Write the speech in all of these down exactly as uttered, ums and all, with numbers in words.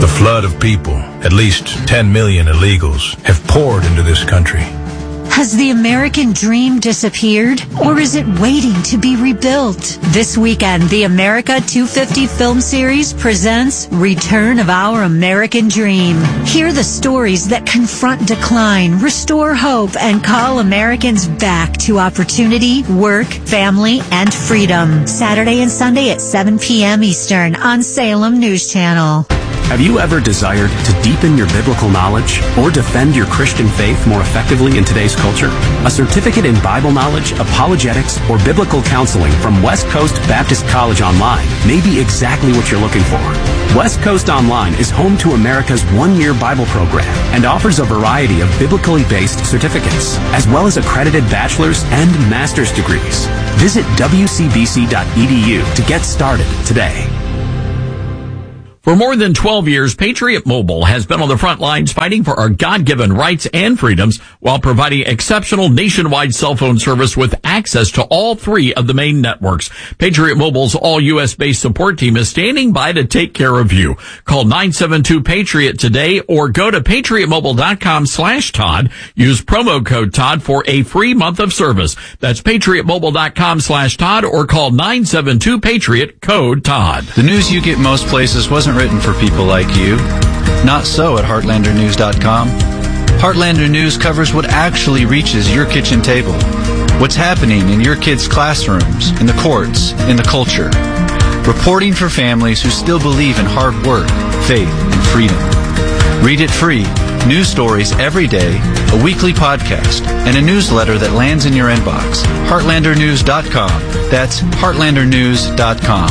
The flood of people, at least ten million illegals, have poured into this country. Has the American dream disappeared, or is it waiting to be rebuilt? This weekend, the America two fifty film series presents Return of Our American Dream. Hear the stories that confront decline, restore hope, and call Americans back to opportunity, work, family, and freedom. Saturday and Sunday at seven p.m. Eastern on Salem News Channel. Have you ever desired to deepen your biblical knowledge or defend your Christian faith more effectively in today's culture? A certificate in Bible knowledge, apologetics, or biblical counseling from West Coast Baptist College Online may be exactly what you're looking for. West Coast Online is home to America's one-year Bible program and offers a variety of biblically based certificates, as well as accredited bachelor's and master's degrees. Visit w c b c dot e d u to get started today. For more than twelve years, Patriot Mobile has been on the front lines fighting for our God-given rights and freedoms while providing exceptional nationwide cell phone service with access to all three of the main networks. Patriot Mobile's all-U S-based support team is standing by to take care of you. Call nine seven two PATRIOT today or go to patriot mobile dot com slash Todd. Use promo code Todd for a free month of service. That's patriot mobile dot com slash Todd or call nine seven two PATRIOT, code Todd. The news you get most places wasn't written for people like you. Not so at heartlander news dot com. Heartlander News covers what actually reaches your kitchen table. What's happening in your kids' classrooms, in the courts, in the culture. Reporting for families who still believe in hard work, faith, and freedom. Read it free. News stories every day, a weekly podcast, and a newsletter that lands in your inbox. heartlander news dot com. That's heartlander news dot com.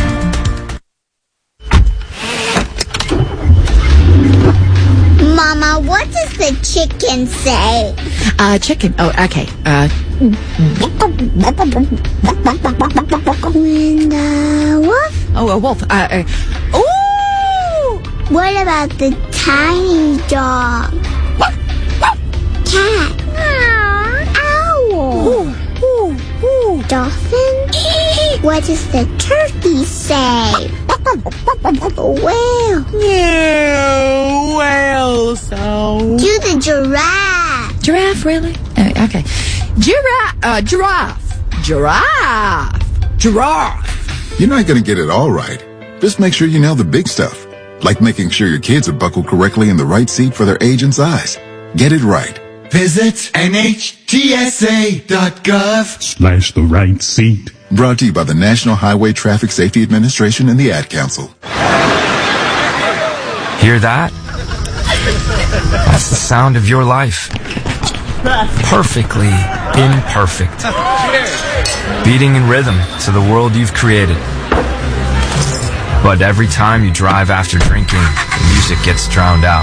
Mama, what does the chicken say? Uh, chicken. Oh, okay. Uh. And uh, wolf? Oh, a wolf. Uh, uh, ooh! What about the tiny dog? Cat? Owl? Ooh, ooh, ooh. Dolphin? What does the turkey say? Whale? Yeah, whale sound. Do the giraffe. Giraffe, really? Uh, okay. Giraffe. Uh, giraffe. Giraffe. Giraffe. You're not going to get it all right. Just make sure you nail the big stuff. Like making sure your kids are buckled correctly in the right seat for their age and size. Get it right. Visit N H T S A dot gov slash the right seat. Brought to you by the National Highway Traffic Safety Administration and the Ad Council. Hear that? That's the sound of your life. Perfectly imperfect. Beating in rhythm to the world you've created. But every time you drive after drinking, the music gets drowned out.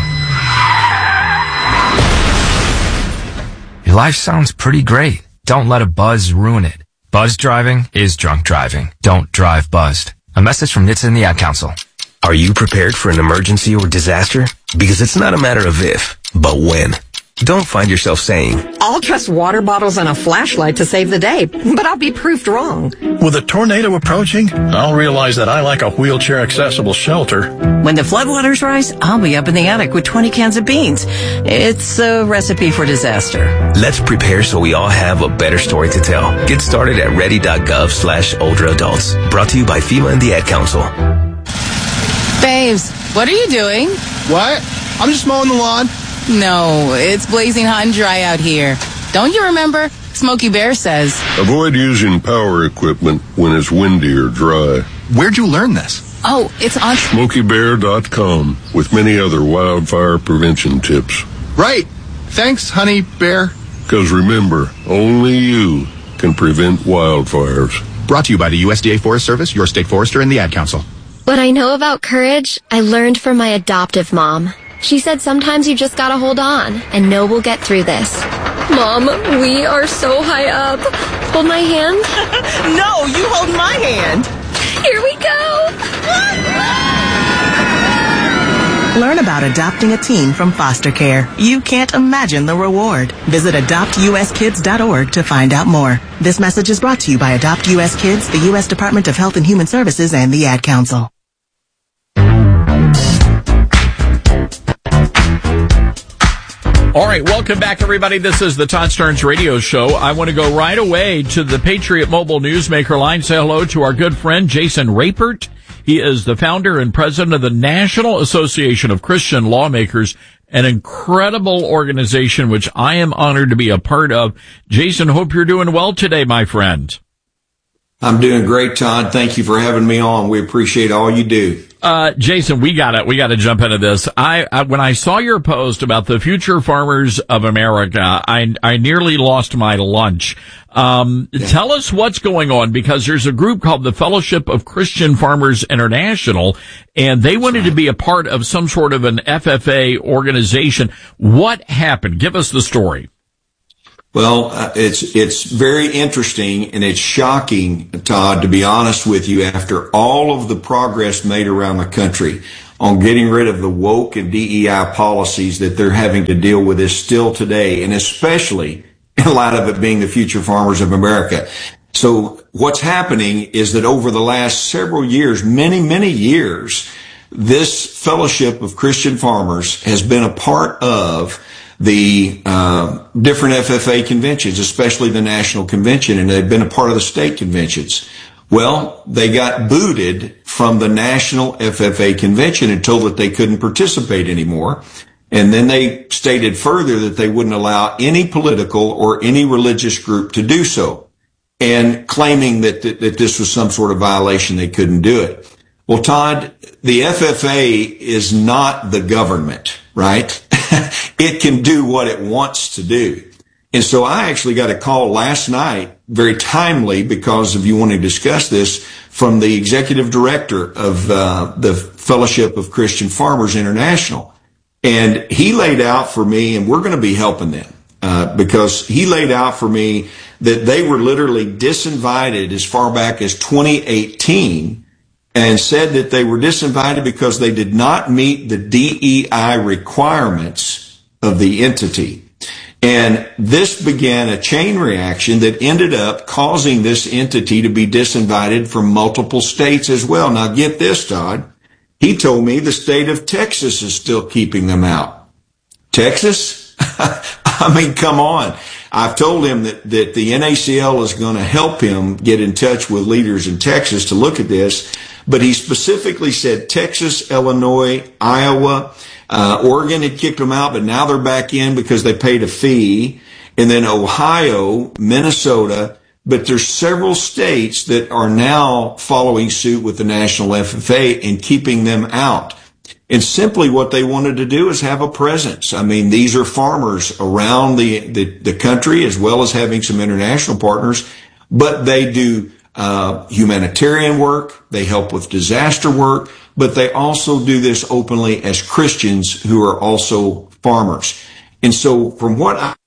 Your life sounds pretty great. Don't let a buzz ruin it. Buzz driving is drunk driving. Don't drive buzzed. A message from N H T S A and the Ad Council. Are you prepared for an emergency or disaster? Because it's not a matter of if, but when. Don't find yourself saying, I'll trust water bottles and a flashlight to save the day, but I'll be proved wrong. With a tornado approaching, I'll realize that I like a wheelchair-accessible shelter. When the floodwaters rise, I'll be up in the attic with twenty cans of beans. It's a recipe for disaster. Let's prepare so we all have a better story to tell. Get started at ready dot gov slash older adults. Brought to you by FEMA and the Ad Council. Babes, what are you doing? What? I'm just mowing the lawn. No, it's blazing hot and dry out here. Don't you remember? Smokey Bear says, avoid using power equipment when it's windy or dry. Where'd you learn this? Oh, it's on smokey bear dot com with many other wildfire prevention tips. Right. Thanks, honey bear. Because remember, only you can prevent wildfires. Brought to you by the U S D A Forest Service, your state forester, and the Ad Council. What I know about courage, I learned from my adoptive mom. She said sometimes you just gotta hold on and know we'll get through this. Mom, we are so high up. Hold my hand. No, you hold my hand. Here we go. Learn about adopting a teen from foster care. You can't imagine the reward. Visit adopt U S kids dot org to find out more. This message is brought to you by Adopt U S Kids, the U S Department of Health and Human Services, and the Ad Council. All right, welcome back, everybody. This is the Todd Stearns Radio Show. I want to go right away to the Patriot Mobile Newsmaker line. Say hello to our good friend, Jason Rapert. He is the founder and president of the National Association of Christian Lawmakers, an incredible organization which I am honored to be a part of. Jason, hope you're doing well today, my friend. I'm doing great, Todd. Thank you for having me on. We appreciate all you do. Uh, Jason, we got to we got to jump into this. I, I when I saw your post about the future farmers of America, I I nearly lost my lunch. Um, yeah. Tell us what's going on, because there's a group called the Fellowship of Christian Farmers International, and they wanted to be a part of some sort of an F F A organization. What happened? Give us the story. Well, uh, it's it's very interesting, and it's shocking, Todd, to be honest with you, after all of the progress made around the country on getting rid of the woke and D E I policies that they're having to deal with this still today, and especially in light of it being the future farmers of America. So what's happening is that over the last several years, many, many years, this Fellowship of Christian Farmers has been a part of the uh, different F F A conventions, especially the national convention, and they've been a part of the state conventions. Well, they got booted from the national F F A convention and told that they couldn't participate anymore. And then they stated further that they wouldn't allow any political or any religious group to do so, and claiming that, that, that this was some sort of violation, they couldn't do it. Well, Todd, the F F A is not the government, right? It can do what it wants to do. And so I actually got a call last night, very timely, because if you want to discuss this, from the executive director of uh, the Fellowship of Christian Farmers International. And he laid out for me, and we're going to be helping them, uh, because he laid out for me that they were literally disinvited as far back as twenty eighteen, and said that they were disinvited because they did not meet the D E I requirements of the entity. And this began a chain reaction that ended up causing this entity to be disinvited from multiple states as well. Now get this, Todd. He told me the state of Texas is still keeping them out. Texas? I mean, come on. I've told him that, that the N A C L is going to help him get in touch with leaders in Texas to look at this. But he specifically said Texas, Illinois, Iowa, uh, Oregon had kicked them out, but now they're back in because they paid a fee. And then Ohio, Minnesota. But there's several states that are now following suit with the national F F A and keeping them out. And simply what they wanted to do is have a presence. I mean, these are farmers around the, the, the country, as well as having some international partners, but they do uh, humanitarian work. They help with disaster work, but they also do this openly as Christians who are also farmers. And so from what I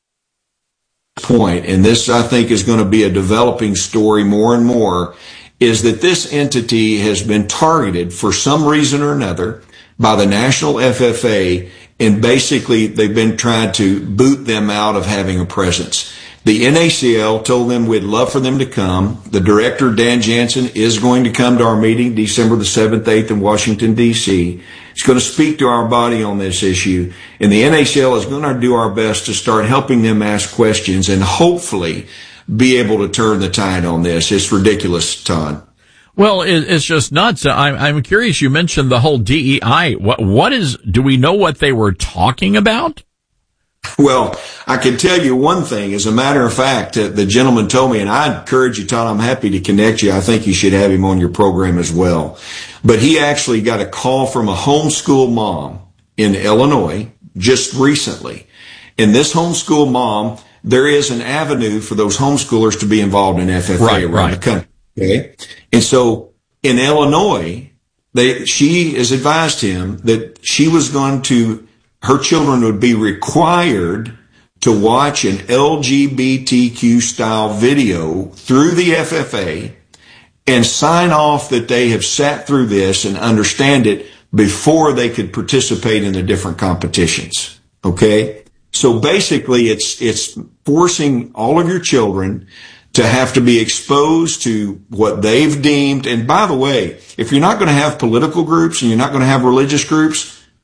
point, and this I think is going to be a developing story more and more, is that this entity has been targeted for some reason or another by the national F F A, and basically they've been trying to boot them out of having a presence. The N A C L told them we'd love for them to come. The director, Dan Jansen, is going to come to our meeting December the seventh, eighth in Washington, D C He's going to speak to our body on this issue, and the N A C L is going to do our best to start helping them ask questions and hopefully be able to turn the tide on this. It's ridiculous, Todd. Well, it's just nuts. I'm, I'm curious. You mentioned the whole D E I. What, what is, do we know what they were talking about? Well, I can tell you one thing. As a matter of fact, uh, the gentleman told me, and I encourage you, Todd, I'm happy to connect you. I think you should have him on your program as well. But he actually got a call from a homeschool mom in Illinois just recently. And this homeschool mom, there is an avenue for those homeschoolers to be involved in F F A right, around right. the country. Okay. And so in Illinois, they, she has advised him that she was going to, her children would be required to watch an L G B T Q style video through the F F A and sign off that they have sat through this and understand it before they could participate in the different competitions. Okay. So basically it's, it's forcing all of your children to have to be exposed to what they've deemed. And by the way, if you're not going to have political groups and you're not going to have religious groups,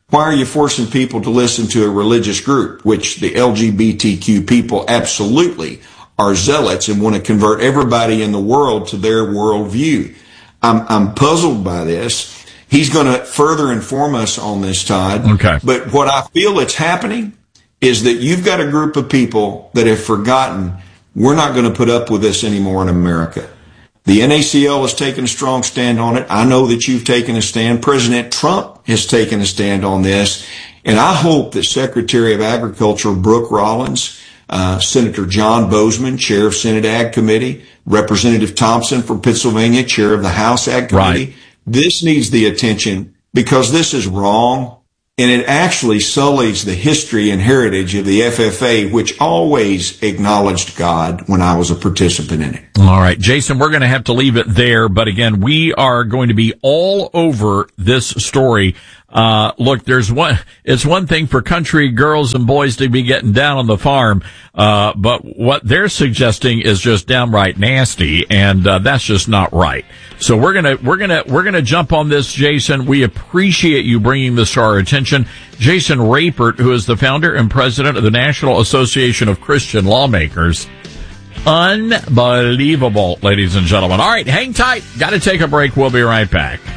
Why are you forcing people to listen to a religious group, which the L G B T Q people absolutely are zealots and want to convert everybody in the world to their worldview? I'm, I'm puzzled by this. He's going to further inform us on this, Todd. Okay. But what I feel that's happening is that you've got a group of people that have forgotten we're not going to put up with this anymore in America. The N A C L has taken a strong stand on it. I know that you've taken a stand. President Trump has taken a stand on this. And I hope that Secretary of Agriculture Brooke Rollins, uh, Senator John Bozeman, Chair of Senate Ag Committee, Representative Thompson from Pennsylvania, Chair of the House Ag Committee, right. This needs the attention because this is wrong. And it actually sullies the history and heritage of the F F A, which always acknowledged God when I was a participant in it. All right, Jason, we're going to have to leave it there. But again, we are going to be all over this story. Uh, look, there's one, it's one thing for country girls and boys to be getting down on the farm. Uh, but what they're suggesting is just downright nasty. And, uh, that's just not right. So we're going to, we're going to, we're going to jump on this, Jason. We appreciate you bringing this to our attention. Jason Rapert, who is the founder and president of the National Association of Christian Lawmakers. Unbelievable, ladies and gentlemen. All right, hang tight. Got to take a break. We'll be right back.